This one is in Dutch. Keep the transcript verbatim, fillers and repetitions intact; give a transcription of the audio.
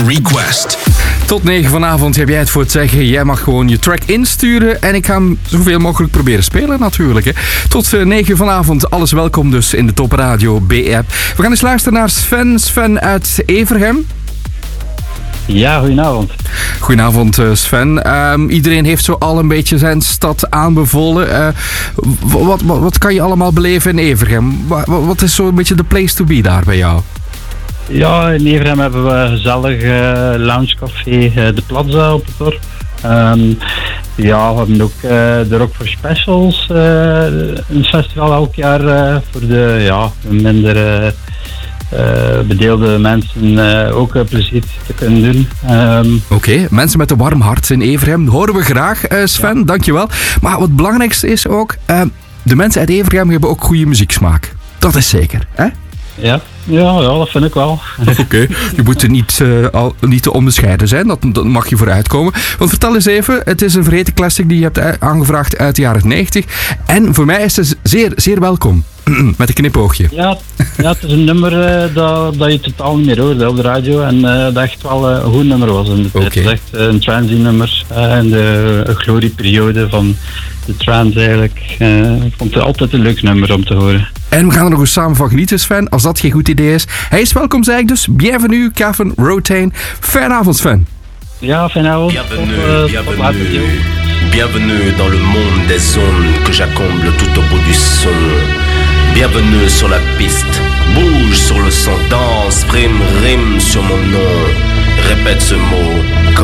request. Tot negen vanavond heb jij het voor het zeggen. Jij mag gewoon je track insturen en ik ga hem zoveel mogelijk proberen spelen natuurlijk. Hè. Tot uh, negen vanavond, alles welkom dus in de Top Radio B-app. We gaan eens luisteren naar Sven. Sven uit Evergem. Ja, goedenavond. Goedenavond Sven. Um, iedereen heeft zo al een beetje zijn stad aanbevolen. Uh, wat, wat, wat kan je allemaal beleven in Evergem? Wat, wat is zo een beetje de place to be daar bij jou? Ja, in Evergem hebben we een gezellig uh, loungecafé, uh, de Plaza op het dorp. Um, ja, we hebben ook uh, de Rock for Specials, uh, een festival elk jaar uh, voor de ja, minder... Uh, Uh, bedeelde mensen uh, ook uh, plezier te kunnen doen. Um, Oké, okay, mensen met een warm hart in Evergem horen we graag, uh, Sven, ja. Dankjewel. Maar wat het belangrijkste is ook, uh, de mensen uit Evergem hebben ook goede muzieksmaak. Dat is zeker, hè? Ja, ja, ja, dat vind ik wel. Oké, okay. Je moet er niet, uh, al, niet te onbescheiden zijn, dat, dat mag je vooruitkomen. Want vertel eens even, het is een vergeten classic die je hebt aangevraagd uit de jaren negentig. En voor mij is het zeer, zeer welkom. Met een knipoogje. Ja, ja, het is een nummer uh, dat, dat je totaal niet meer hoorde op de radio. En uh, dat echt wel uh, een goed nummer was. In de tijd. Okay. Het is echt uh, een trancy nummer. Uh, in de uh, glorieperiode van de trance eigenlijk. Uh, ik vond het altijd een leuk nummer om te horen. En we gaan er nog eens samen van genieten, Sven. Als dat geen goed idee is. Hij is welkom, zeg ik dus. Bienvenue, Cavan Rotain. Fijne avond, Sven. Ja, fijne avond. Bienvenue, uh, bienvenue. Bienvenue dans le monde des ondes que j'accomble tout au bout du son. Bienvenue sur la piste, bouge sur le son, danse, prime, rime sur mon nom, répète ce mot.